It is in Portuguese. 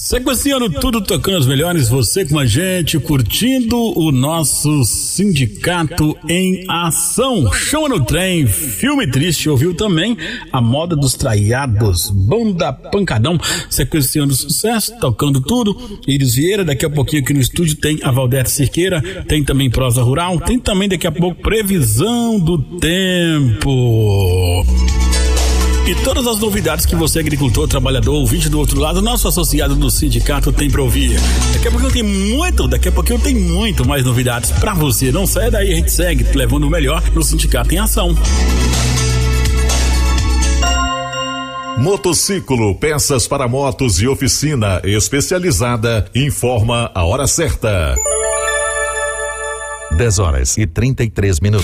Sequenciando tudo, tocando as melhores, você com a gente, curtindo o nosso Sindicato em Ação. Chama no trem, filme triste, ouviu também A Moda dos Traiados, Banda Pancadão, sequenciando sucesso, tocando tudo. Iris Vieira, daqui a pouquinho aqui no estúdio tem a Valdete Cirqueira, tem também Prosa Rural, tem também daqui a pouco Previsão do Tempo. E todas as novidades que você, agricultor, trabalhador, ouvinte do outro lado, nosso associado do sindicato tem pra ouvir. Daqui a pouquinho tem muito mais novidades pra você. Não saia daí, a gente segue levando o melhor no Sindicato em Ação. Motociclo, peças para motos e oficina especializada, informa a hora certa. 10h33.